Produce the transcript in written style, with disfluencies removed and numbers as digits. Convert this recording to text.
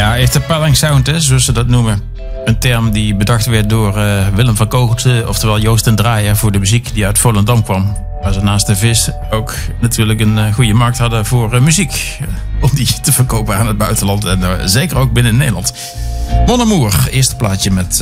Ja, echt een pelling sound, hè, zoals ze dat noemen. Een term die bedacht werd door Willem van Kooten, oftewel Joost en Draaier, voor de muziek die uit Volendam kwam. Waar ze naast de vis ook natuurlijk een goede markt hadden voor muziek. Om die te verkopen aan het buitenland en zeker ook binnen Nederland. Mon Amour, eerste plaatje met